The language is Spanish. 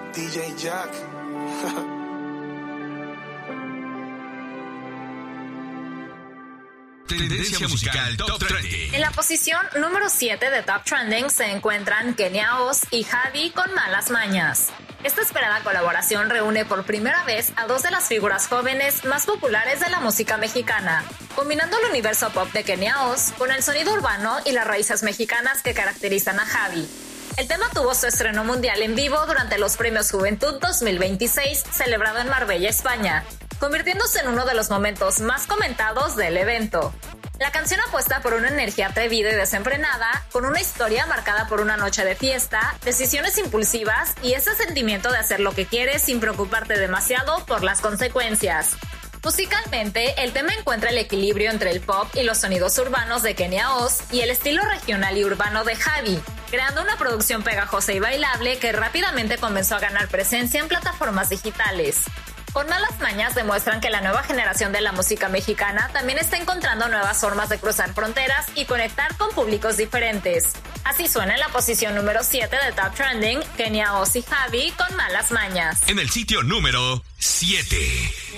DJ Jack. Tendencia musical Top Trending. En la posición número 7 de Top Trending se encuentran Kenia Oz y Javi con Malas Mañas. Esta esperada colaboración reúne por primera vez a dos de las figuras jóvenes más populares de la música mexicana, combinando el universo pop de Kenia Oz con el sonido urbano y las raíces mexicanas que caracterizan a Javi. El tema tuvo su estreno mundial en vivo durante los Premios Juventud 2026, celebrado en Marbella, España, convirtiéndose en uno de los momentos más comentados del evento. La canción apuesta por una energía atrevida y desenfrenada, con una historia marcada por una noche de fiesta, decisiones impulsivas y ese sentimiento de hacer lo que quieres sin preocuparte demasiado por las consecuencias. Musicalmente, el tema encuentra el equilibrio entre el pop y los sonidos urbanos de Kenia Oz y el estilo regional y urbano de Javi, creando una producción pegajosa y bailable que rápidamente comenzó a ganar presencia en plataformas digitales. Con Malas Mañas demuestran que la nueva generación de la música mexicana también está encontrando nuevas formas de cruzar fronteras y conectar con públicos diferentes. Así suena en la posición número 7 de Top Trending, Kenia Oz y Javi con Malas Mañas. En el sitio número 7.